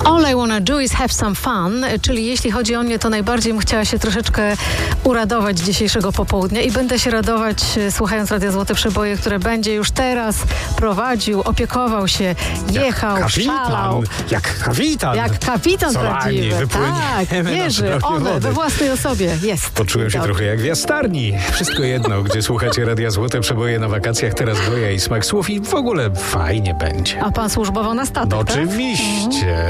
All I wanna do is have some fun, czyli jeśli chodzi o mnie, to najbardziej bym chciała się troszeczkę uradować dzisiejszego popołudnia i będę się radować słuchając Radia Złote Przeboje, które będzie już teraz prowadził, opiekował się, jechał, szalał. Jak kapitan. Jak kapitan Co prawdziwy. Tak, wierzy, one we własnej osobie jest. Poczułem się trochę jak w jastarni. Wszystko jedno, gdzie słuchacie Radia Złote Przeboje na wakacjach, teraz goja i smak słów i w ogóle fajnie będzie. A pan służbował na statek, No tak? oczywiście.